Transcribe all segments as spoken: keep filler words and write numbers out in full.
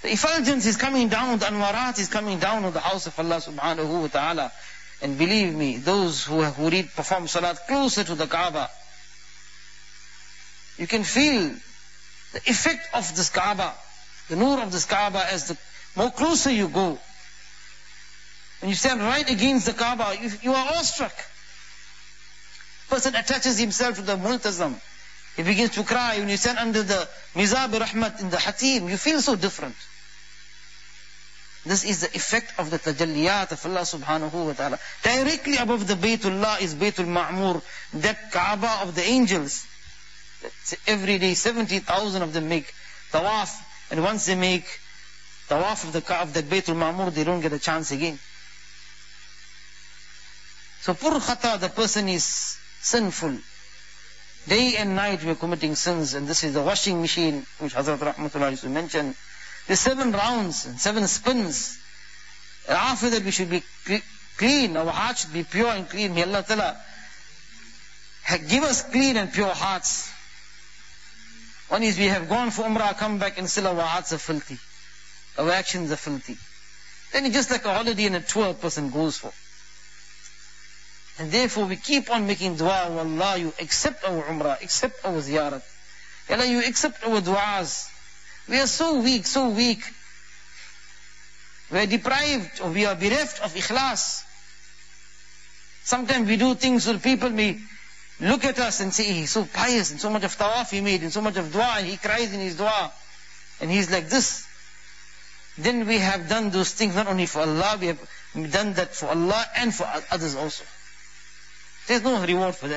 The effulgence is coming down, the anwarat is coming down on the house of Allah subhanahu wa ta'ala. And believe me, those who, who read, perform salat closer to the Kaaba, you can feel the effect of this Kaaba, the nur of this Kaaba, as the more closer you go. When you stand right against the Kaaba, you, you are awestruck. Person attaches himself to the multazam. He begins to cry. When you stand under the Mizab Rahmat in the Hatim, you feel so different. This is the effect of the tajalliyat of Allah subhanahu wa ta'ala. Directly above the Baytullah is Baytul Ma'mur, that Kaaba of the angels. Every day, seventy thousand of them make tawaf. And once they make tawaf of the Kaaba, of that Baytul Ma'mur, they don't get a chance again. So pur khata, the person is sinful. Day and night we are committing sins, and this is the washing machine which Hazrat Rahmatullah mentioned. There's seven rounds and seven spins. And after that we should be clean, our heart should be pure and clean. May Allah Ta'ala give us clean and pure hearts. One is we have gone for Umrah, come back and still our hearts are filthy. Our actions are filthy. Then it's just like a holiday and a tour a person goes for. And therefore we keep on making dua, oh Allah, you accept our Umrah, accept our ziyarat. Allah, you accept our du'as. We are so weak, so weak. We are deprived, or we are bereft of ikhlas. Sometimes we do things so people may look at us and say, he's so pious, and so much of tawaf he made, and so much of dua, and he cries in his dua, and he's like this. Then we have done those things not only for Allah, we have done that for Allah and for others also. There's no reward for that.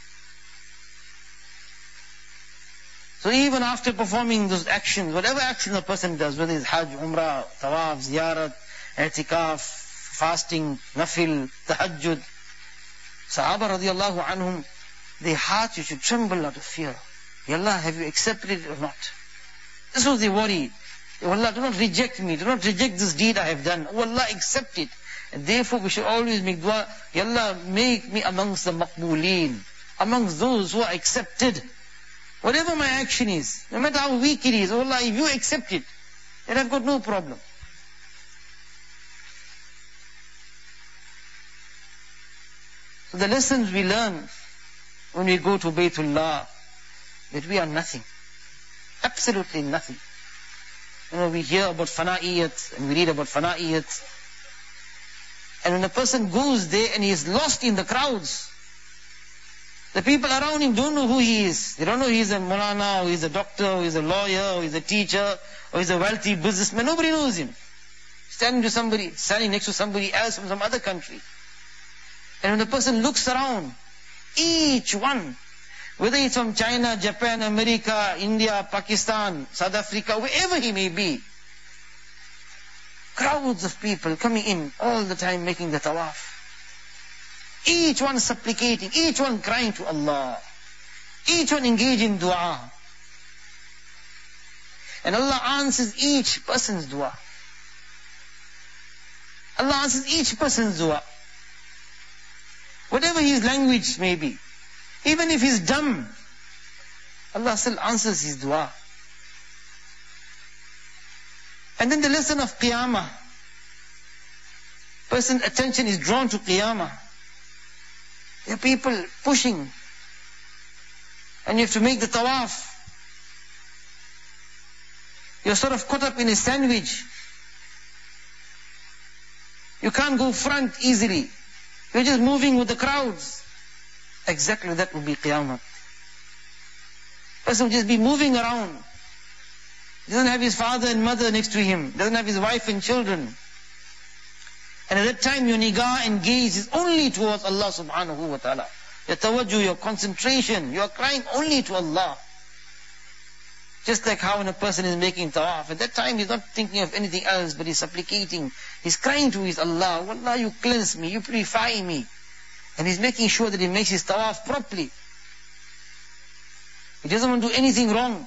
So even after performing those actions, whatever action a person does, whether it's Hajj, Umrah, Tawaf, Ziyarat, I'tikaf, fasting, Nafil, Tahajjud, Sahaba radiallahu anhum, their hearts you should tremble out of fear. Ya Allah, have you accepted it or not? This was the worry. Oh Allah, do not reject me, do not reject this deed I have done. Oh Allah, accept it. And therefore we should always make dua, Ya Allah, make me amongst the maqbooleen, amongst those who are accepted. Whatever my action is, no matter how weak it is, oh Allah, if you accept it, then I've got no problem. So the lessons we learn when we go to Baytullah, that we are nothing. Absolutely nothing. You know, we hear about fana'iyat, and we read about fana'iyat. And when a person goes there and he is lost in the crowds, the people around him don't know who he is. They don't know he's a Maulana, or he's a doctor, or he's a lawyer, or he's a teacher, or he's a wealthy businessman. Nobody knows him. Standing to somebody, standing next to somebody else from some other country. And when the person looks around, each one, whether it's from China, Japan, America, India, Pakistan, South Africa, wherever he may be, crowds of people coming in all the time making the tawaf. Each one supplicating, each one crying to Allah. Each one engaged in dua. And Allah answers each person's dua. Allah answers each person's dua. Whatever his language may be. Even if he's dumb, Allah still answers his dua. And then the lesson of Qiyamah. Person's attention is drawn to Qiyamah. There are people pushing. And you have to make the tawaf. You're sort of caught up in a sandwich. You can't go front easily. You're just moving with the crowds. Exactly that will be Qiyamah. Person will just be moving around. He doesn't have his father and mother next to him. Doesn't have his wife and children. And at that time your nigah and gaze is only towards Allah subhanahu wa ta'ala. Your tawajjuh, your concentration, you are crying only to Allah. Just like how when a person is making tawaf, at that time he's not thinking of anything else, but he's supplicating. He's crying to his Allah, Allah, you cleanse me, you purify me. And he's making sure that he makes his tawaf properly. He doesn't want to do anything wrong.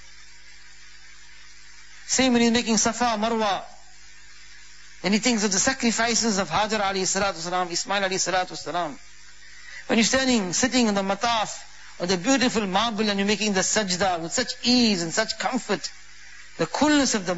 Same when he's making Safa, Marwa. Then he thinks of the sacrifices of Hajar alayhi salatu wasalam, Ismail alayhi salatu wasalam. When you're standing, sitting on the mataf, or the beautiful marble, and you're making the sajda with such ease and such comfort, the coolness of the